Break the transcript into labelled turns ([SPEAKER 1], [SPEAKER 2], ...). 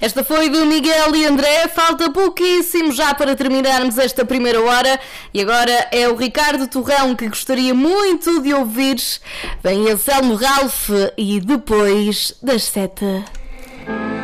[SPEAKER 1] Esta foi do Miguel e André. Falta pouquíssimo já para terminarmos esta primeira hora. E agora é o Ricardo Torrão que gostaria muito de ouvir. Vem Anselmo Ralph e depois das 7.